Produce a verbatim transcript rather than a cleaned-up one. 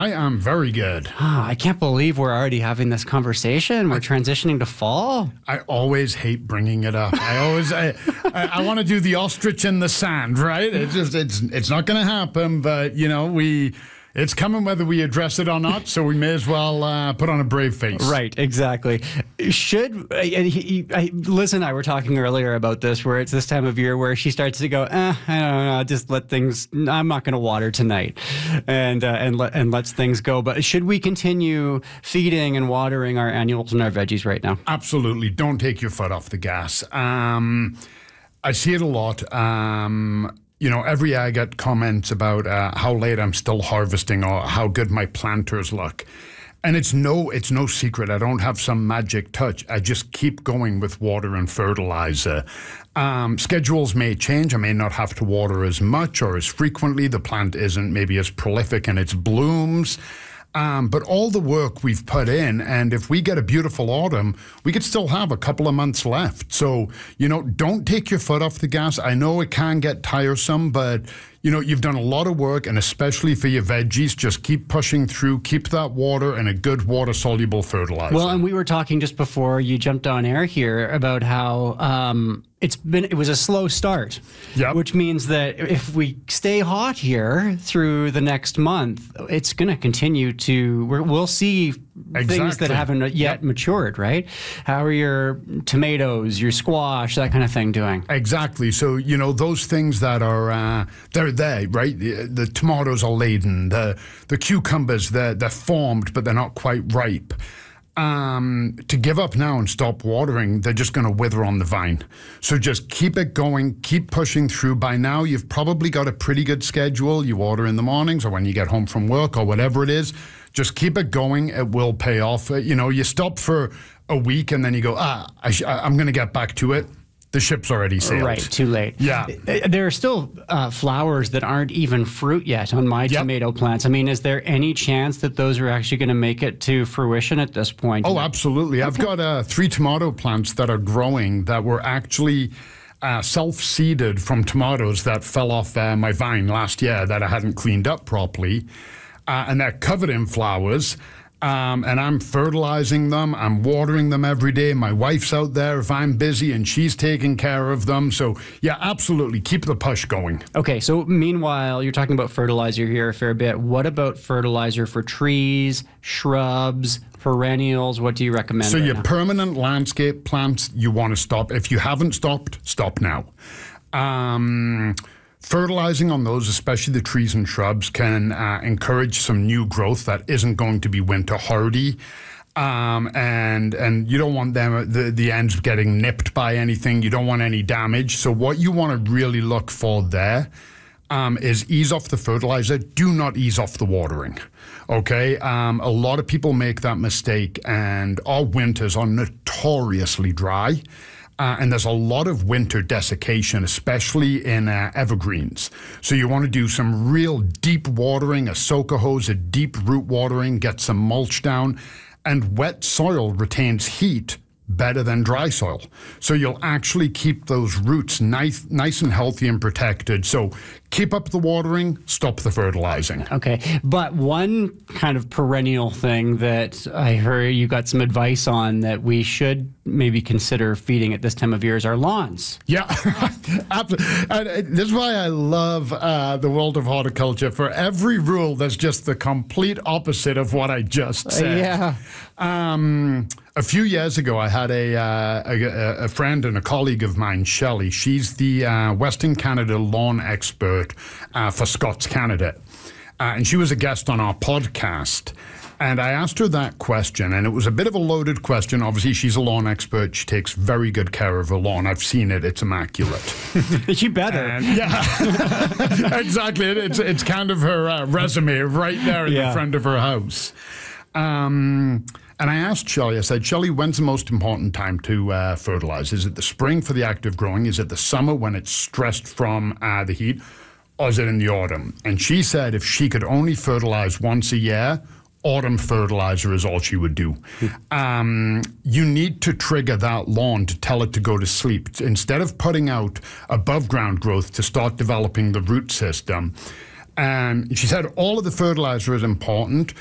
I am very good. Oh, I can't believe we're already having this conversation. We're transitioning to fall. I always hate bringing it up. I always, I, I, I want to do the ostrich in the sand, right? It just, it's, it's not going to happen. But you know, we, it's coming whether we address it or not. So we may as well uh, put on a brave face. Right, exactly. Should uh, he, I, Liz and I were talking earlier about this, where it's this time of year where she starts to go, eh, I don't know, just let things. I'm not going to water tonight, and uh, and let and lets things go. But should we continue feeding and watering our annuals and our veggies right now? Absolutely. Don't take your foot off the gas. Um, I see it a lot. Um, You know, every year I get comments about uh, how late I'm still harvesting or how good my planters look. And it's no, it's no secret. I don't have some magic touch. I just keep going with water and fertilizer. Um, schedules may change. I may not have to water as much or as frequently. The plant isn't maybe as prolific in its blooms. Um, but all the work we've put in, and if we get a beautiful autumn, we could still have a couple of months left. So, you know, don't take your foot off the gas. I know it can get tiresome, but, you know, you've done a lot of work, and especially for your veggies, just keep pushing through, keep that water and a good water-soluble fertilizer. Well, and we were talking just before you jumped on air here about how um, it's been, it was a slow start, Yep. which means that if we stay hot here through the next month, it's going to continue to, we're, we'll see things Exactly. that haven't yet Yep. matured, right? How are your tomatoes, your squash, that kind of thing doing? Exactly. So, you know, those things that are, uh, they're there, right? The, the tomatoes are laden. The the cucumbers, they're, they're formed, but they're not quite ripe. Um, to give up now and stop watering, they're just going to wither on the vine. So just keep it going, keep pushing through. By now, you've probably got a pretty good schedule. You water in the mornings or when you get home from work or whatever it is. Just keep it going. It will pay off. Uh, You know, you stop for a week and then you go, ah, I sh- I'm going to get back to it. The ship's already sailed. Right, too late. Yeah. There are still uh, flowers that aren't even fruit yet on my Yep. tomato plants. I mean, is there any chance that those are actually going to make it to fruition at this point? Oh, absolutely. I've got uh, three tomato plants that are growing that were actually uh, self-seeded from tomatoes that fell off uh, my vine last year that I hadn't cleaned up properly. Uh, and they're covered in flowers. Um, and I'm fertilizing them. I'm watering them every day. My wife's out there if I'm busy and she's taking care of them. So, yeah, absolutely. Keep the push going. Okay, so meanwhile, you're talking about fertilizer here a fair bit. What about fertilizer for trees, shrubs, perennials? What do you recommend? So right your now? permanent landscape plants, you want to stop. If you haven't stopped, stop now. Um, fertilizing on those, especially the trees and shrubs, can uh, encourage some new growth that isn't going to be winter hardy. Um, and and you don't want them the, the ends getting nipped by anything. You don't want any damage. So what you want to really look for there Um, is ease off the fertilizer. Do not ease off the watering. Okay? Um, a lot of people make that mistake, and our winters are notoriously dry. Uh, and there's a lot of winter desiccation, especially in uh, evergreens. So you want to do some real deep watering, a soaker hose, a deep root watering, get some mulch down. And wet soil retains heat better than dry soil. So you'll actually keep those roots nice, nice and healthy and protected. So keep up the watering, stop the fertilizing. Okay, but one kind of perennial thing that I heard you got some advice on that we should maybe consider feeding at this time of year is our lawns. Yeah, absolutely. And uh, this is why I love uh, the world of horticulture. For every rule, there's just the complete opposite of what I just said. yeah. Um, a few years ago, I had a, uh, a, a friend and a colleague of mine, Shelley. She's the uh, Western Canada lawn expert uh, for Scott's Canada. Uh, and she was a guest on our podcast. And I asked her that question, and it was a bit of a loaded question. Obviously, she's a lawn expert. She takes very good care of her lawn. I've seen it. It's immaculate. You better. And, yeah, exactly. It's, it's kind of her uh, resume right there in Yeah. the front of her house. Um, and I asked Shelley, I said, Shelley, when's the most important time to uh, fertilize? Is it the spring for the active growing? Is it the summer when it's stressed from uh, the heat? Or is it in the autumn? And she said if she could only fertilize once a year, autumn fertilizer is all she would do. Um, you need to trigger that lawn to tell it to go to sleep. Instead of putting out above ground growth to start developing the root system, And she said all of the fertilizer is important,